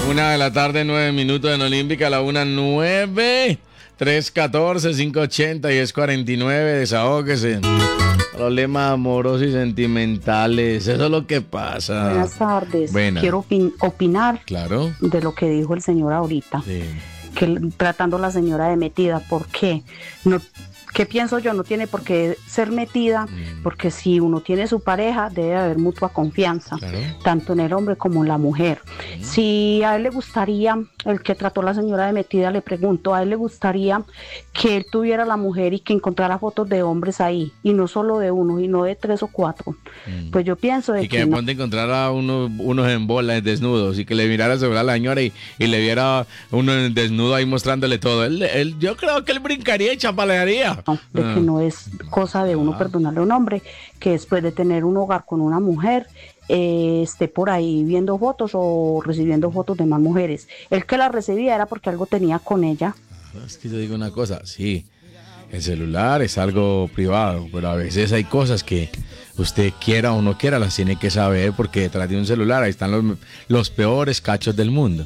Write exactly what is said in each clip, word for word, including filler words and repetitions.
Una de la tarde, nueve minutos en Olímpica, la una nueve, tres catorce, cinco ochenta y es cuarenta y nueve, desahógese. Problemas amorosos y sentimentales, eso es lo que pasa. Buenas tardes. Buenas. Quiero opin- opinar Claro. de lo que dijo el señor ahorita. Sí. Que tratando a la señora de metida, ¿por qué? No, ¿qué pienso yo? No tiene por qué ser metida, Mm. porque si uno tiene su pareja, debe haber mutua confianza, Claro. tanto en el hombre como en la mujer. Mm. Si a él le gustaría, el que trató a la señora de metida, le pregunto, a él le gustaría que él tuviera la mujer y que encontrara fotos de hombres ahí, y no solo de uno, y no de tres o cuatro. Mm. Pues yo pienso de Y que que de no. pronto encontrara uno, unos en bolas, desnudos, y que le mirara sobre a la señora y, y le viera uno en desnudo ahí mostrándole todo. Él, él, yo creo que él brincaría y chapalearía. No, de Ah. que no es cosa de uno perdonarle a un hombre que después de tener un hogar con una mujer eh, esté por ahí viendo fotos o recibiendo fotos de más mujeres. El que la recibía era porque algo tenía con ella. Es que yo digo una cosa, sí, el celular es algo privado, pero a veces hay cosas que usted quiera o no quiera, las tiene que saber, porque detrás de un celular ahí están los, los peores cachos del mundo.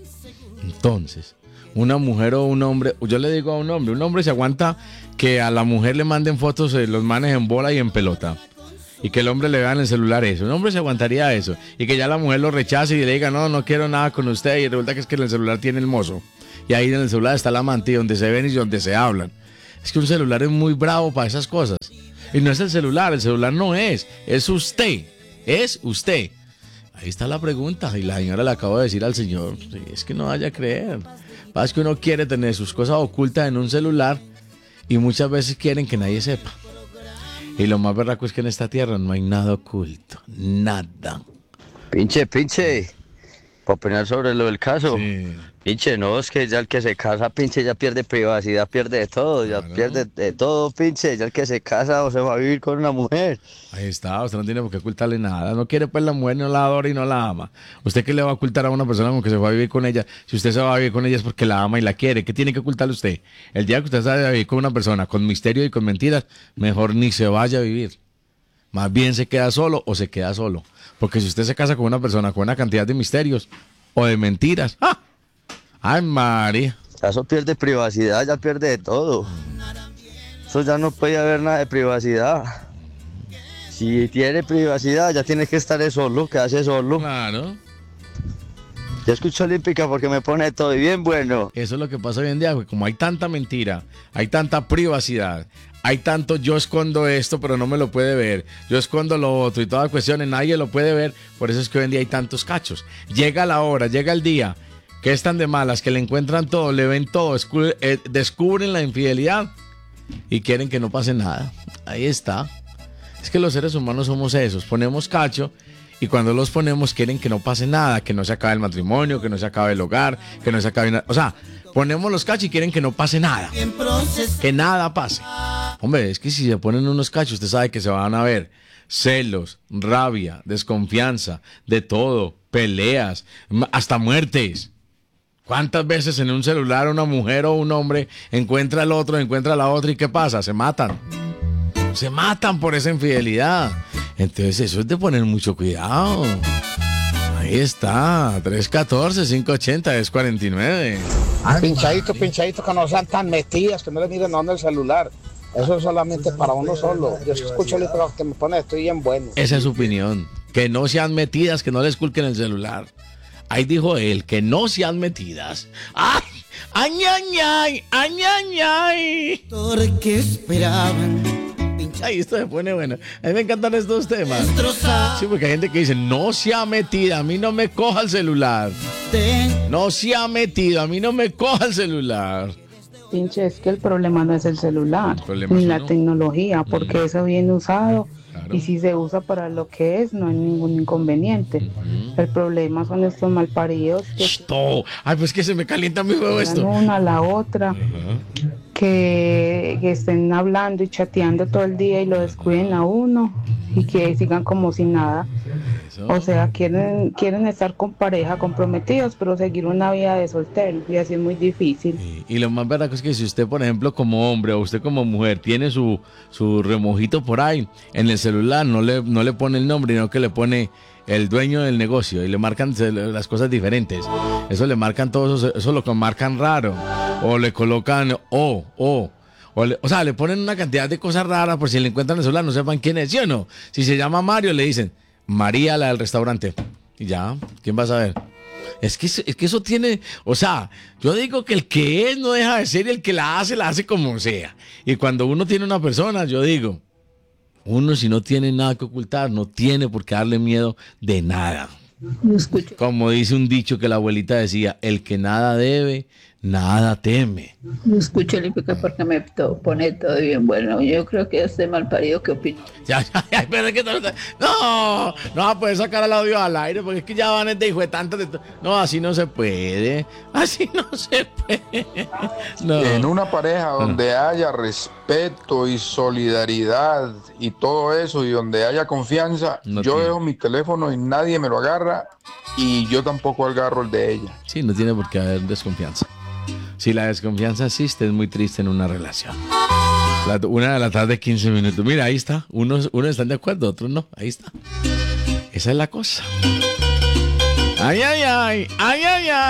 Entonces, una mujer o un hombre, yo le digo a un hombre, un hombre se aguanta que a la mujer le manden fotos de los manes en bola y en pelota, y que el hombre le vea en el celular eso. Un hombre se aguantaría eso, y que ya la mujer lo rechace y le diga, no, no quiero nada con usted, y resulta que es que en el celular tiene el mozo, y ahí en el celular está la amante, y donde se ven y donde se hablan. Es que un celular es muy bravo para esas cosas, y no es el celular, el celular no es, es usted, es usted. Ahí está la pregunta, y la señora le acabo de decir al señor, sí, es que no vaya a creer. Es que uno quiere tener sus cosas ocultas en un celular y muchas veces quieren que nadie sepa. Y lo más berraco es que en esta tierra no hay nada oculto, nada. Pinche, pinche, para opinar sobre lo del caso. Sí. Pinche, no, es que ya el que se casa, pinche, ya pierde privacidad, pierde de todo, ya Claro. pierde de todo, pinche, ya el que se casa o se va a vivir con una mujer. Ahí está, usted no tiene por qué ocultarle nada. No quiere pues la mujer, no la adora y no la ama. ¿Usted qué le va a ocultar a una persona con que se va a vivir con ella? Si usted se va a vivir con ella es porque la ama y la quiere. ¿Qué tiene que ocultarle usted? El día que usted se vaya a vivir con una persona con misterio y con mentiras, mejor ni se vaya a vivir. Más bien se queda solo o se queda solo. Porque si usted se casa con una persona con una cantidad de misterios o de mentiras, ¡ah! ¡Ay, María! Ya eso pierde privacidad, ya pierde de todo. Eso ya no puede haber nada de privacidad. Si tiene privacidad, ya tiene que estar solo, quedarse solo. Claro. Yo escucho Olímpica porque me pone todo y bien bueno. Eso es lo que pasa hoy en día, porque como hay tanta mentira, hay tanta privacidad, hay tanto yo escondo esto, pero no me lo puede ver, yo escondo lo otro y todas cuestiones, nadie lo puede ver, por eso es que hoy en día hay tantos cachos. Llega la hora, llega el día, que están de malas, que le encuentran todo, le ven todo, escu- eh, descubren la infidelidad y quieren que no pase nada. Ahí está. Es que los seres humanos somos esos, ponemos cacho y cuando los ponemos quieren que no pase nada, que no se acabe el matrimonio, que no se acabe el hogar, que no se acabe nada. O sea, ponemos los cachos y quieren que no pase nada, que nada pase. Hombre, es que si se ponen unos cachos, usted sabe que se van a ver celos, rabia, desconfianza, de todo, peleas, m- hasta muertes. ¿Cuántas veces en un celular una mujer o un hombre encuentra al otro, encuentra a la otra y qué pasa? Se matan. Se matan por esa infidelidad. Entonces eso es de poner mucho cuidado. Ahí está, tres catorce, cinco ochenta, es cuarenta y nueve. Pinchadito, pinchadito, que no sean tan metidas, que no le miren a uno el celular. Eso es solamente para uno solo. Yo escucho el libro que me pone, estoy bien bueno. Esa es su opinión. Que no sean metidas, que no les culquen el celular. Ahí dijo él, que no sean metidas. ¡Ay! ¡Ay, ay, ay! ¡Ay, ay, ay! Porque esperaban. Ay, esto se pone bueno. A mí me encantan estos temas. Sí, porque hay gente que dice, no sea metida, a mí no me coja el celular. No sea metido, a mí no me coja el celular. Pinche, es que el problema no es el celular, El problema ni es la uno. tecnología, porque Mm. eso viene usado Claro. y si se usa para lo que es, no hay ningún inconveniente. Ujú. El problema son estos malparidos que se Esto. Ay, pues que se me calienta mi huevo pegan esto. una a la otra, Ajá. que, que estén hablando y chateando todo el día y lo descuiden a uno y que sigan como si nada. Eso. O sea, quieren, quieren estar con pareja, comprometidos, pero seguir una vida de soltero, y así es muy difícil. Sí, y lo más verdad es que si usted, por ejemplo, como hombre o usted como mujer tiene su, su remojito por ahí en el celular, no le, no le pone el nombre, sino que le pone el dueño del negocio y le marcan las cosas diferentes. Eso le marcan todo eso, eso lo marcan raro. O le colocan O, O. O, le, o sea, le ponen una cantidad de cosas raras por si le encuentran el celular, no sepan quién es, ¿sí o no? Si se llama Mario, le dicen María, la del restaurante. Y ya, ¿quién va a saber? Es que, es que eso tiene, o sea, yo digo que el que es no deja de ser y el que la hace, la hace como sea. Y cuando uno tiene una persona, yo digo, uno si no tiene nada que ocultar, no tiene por qué darle miedo de nada. No escucho. Como dice un dicho que la abuelita decía, el que nada debe, nada teme. No escucho el Lipe porque me to- pone todo bien. Bueno, yo creo que este mal parido, ¿qué opina? Ya, ya, ya, pero es que no, no, no va a poder sacar el audio al aire porque es que ya van de hijo de tantas de to- no, así no se puede, así no se puede. No. En una pareja donde haya respeto y solidaridad y todo eso y donde haya confianza, No yo tiene. dejo mi teléfono y nadie me lo agarra y yo tampoco agarro el de ella. Sí, no tiene por qué haber desconfianza. Si la desconfianza existe, es muy triste en una relación. La, una de la tarde, quince minutos. Mira, ahí está. Unos, unos están de acuerdo, otros no. Ahí está. Esa es la cosa. Ay, ay, ay. Ay, ay, ay.